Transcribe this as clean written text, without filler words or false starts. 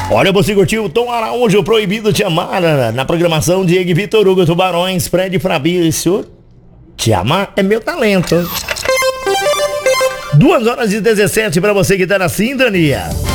Olha, você curtiu o Tom Araújo, Proibido Te Amar, na programação Diego e Vitor Hugo, Tubarões, Fred Fabrício. Te amar é meu talento. 2h17 pra você que tá na sintonia.